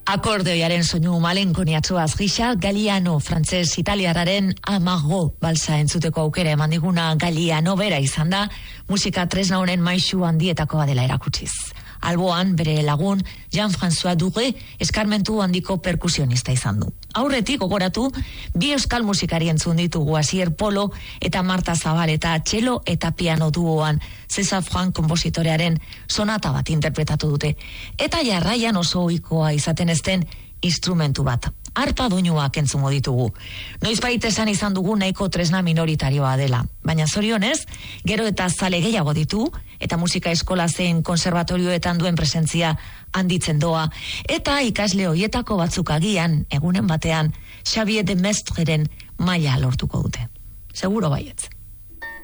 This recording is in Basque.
Akordeoiaren soinu malenkoniatsuaz gisa, Galliano frantses-italiarraren Amago balsa entzuteko aukera eman diguna Galliano bera izan da, musika tresna honen maisu handietakoa dela erakutsiz. Alboan, bere lagun, Jean-François Duret, eskarmentu handiko perkusionista izan du. Aurretik, gogoratu, bi euskal musikari entzun ditugu Asier Polo eta Marta Zabaleta txelo eta piano duoan César Franck konpositorearen sonata bat interpretatu dute. Eta jarraian oso ohikoa izaten ezten instrumentu bat. Arpa doinuak entzungo ditugu. Noizbait esan izan dugu nahiko tresna minoritarioa dela. Baina zorionez, gero eta zale gehiago ditu, eta musika eskola zein konserbatorioetan duen presentzia handitzen doa, eta ikasle hoietako batzuk agian, egunen batean, Xavier de Mestreren maila lortuko dute. Seguro baietz.